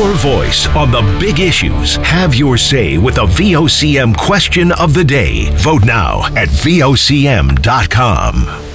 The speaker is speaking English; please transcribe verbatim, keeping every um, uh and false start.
your voice on the big issues. Have your say with the V O C M question of the day. Vote now at V O C M dot com.